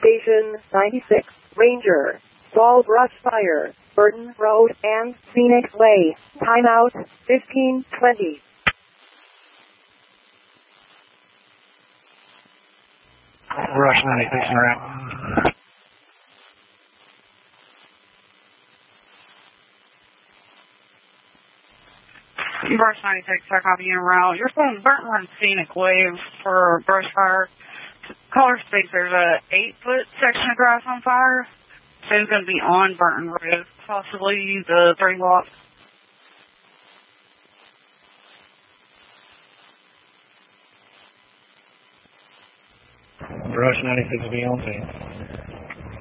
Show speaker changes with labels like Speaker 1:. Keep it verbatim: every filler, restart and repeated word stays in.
Speaker 1: Station ninety-six, Ranger. Fall brush fire, Burton Road and Phoenix Way. Timeout, fifteen twenty.
Speaker 2: Rush ninety-six and route.
Speaker 3: Brush ninety-six, I copy en route. You're from Burton Road, Scenic Way for brush fire. Caller states there's a eight foot section of grass on fire. So it's going to be on Burton Road, possibly the three block.
Speaker 2: Rush ninety-six will be on scene.